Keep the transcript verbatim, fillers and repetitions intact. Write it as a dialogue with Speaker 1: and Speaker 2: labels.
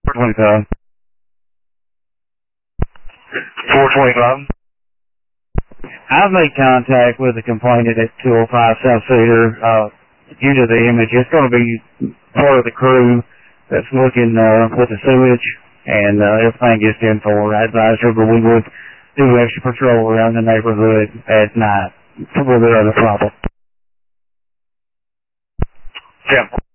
Speaker 1: twenty-five.
Speaker 2: four twenty-five.
Speaker 1: I've made contact with the complainant at two oh five South Cedar. Uh, due to the image, it's going to be part of the crew that's looking uh, with the sewage, and uh, everything gets in for. I advise her, but we would do extra patrol around the neighborhood at night for the other problem.
Speaker 2: Yeah.